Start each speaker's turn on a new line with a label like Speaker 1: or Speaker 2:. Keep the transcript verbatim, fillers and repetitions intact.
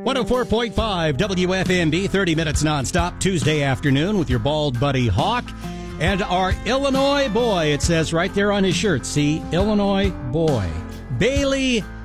Speaker 1: one oh four point five W F M B, thirty minutes nonstop, Tuesday afternoon with your bald buddy Hawk. And our Illinois boy, it says right there on his shirt, see, Illinois boy, Bailey